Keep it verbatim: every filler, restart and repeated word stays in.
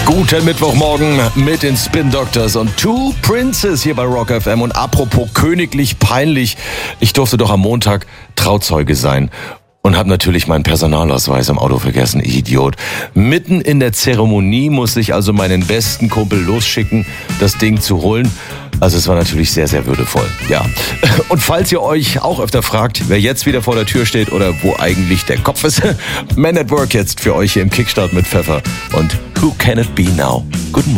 Guten Mittwochmorgen mit den Spin Doctors und Two Princes hier bei Rock F M. Und apropos königlich peinlich, ich durfte doch am Montag Trauzeuge sein und habe natürlich meinen Personalausweis im Auto vergessen, ich Idiot. Mitten in der Zeremonie musste ich also meinen besten Kumpel losschicken, das Ding zu holen. Also es war natürlich sehr, sehr würdevoll, ja. Und falls ihr euch auch öfter fragt, wer jetzt wieder vor der Tür steht oder wo eigentlich der Kopf ist, Man at Work jetzt für euch hier im Kickstart mit Pfeffer. Und Who Can It Be Now? Guten Morgen.